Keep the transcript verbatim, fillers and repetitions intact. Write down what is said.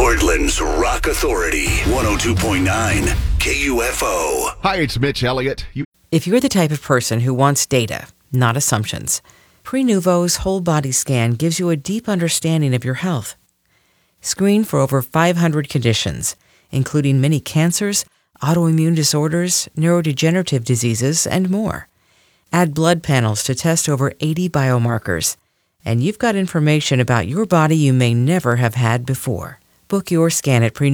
Portland's Rock Authority, one oh two point nine K U F O. Hi, it's Mitch Elliott. You- If you're the type of person who wants data, not assumptions, Prenuvo's whole body scan gives you a deep understanding of your health. Screen for over five hundred conditions, including many cancers, autoimmune disorders, neurodegenerative diseases, and more. Add blood panels to test over eighty biomarkers, and you've got information about your body you may never have had before. Book your scan at Prenuvo.